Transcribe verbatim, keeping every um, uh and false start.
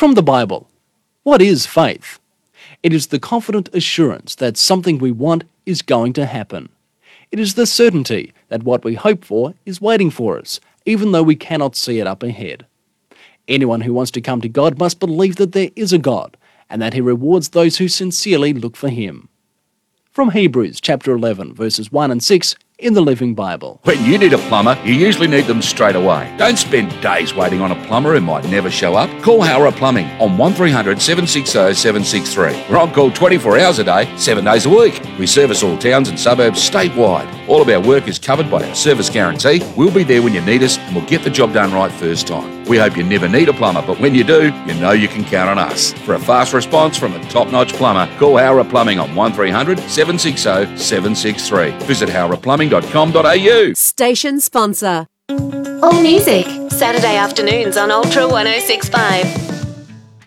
From the Bible, what is faith? It is the confident assurance that something we want is going to happen. It is the certainty that what we hope for is waiting for us, even though we cannot see it up ahead. Anyone who wants to come to God must believe that there is a God, and that He rewards those who sincerely look for Him. From Hebrews chapter eleven, verses one and six, in the Living Bible. When you need a plumber, you usually need them straight away. Don't spend days waiting on a plumber who might never show up. Call Howrah Plumbing on one three hundred, seven six zero, seven six three. We're on call twenty-four hours a day, seven days a week. We service all towns and suburbs statewide. All of our work is covered by our service guarantee. We'll be there when you need us and we'll get the job done right first time. We hope you never need a plumber, but when you do, you know you can count on us. For a fast response from a top-notch plumber, call Howrah Plumbing on one three hundred, seven six zero, seven six three. Visit howrah plumbing dot com dot a u. Station sponsor. All music, Saturday afternoons on Ultra one oh six point five.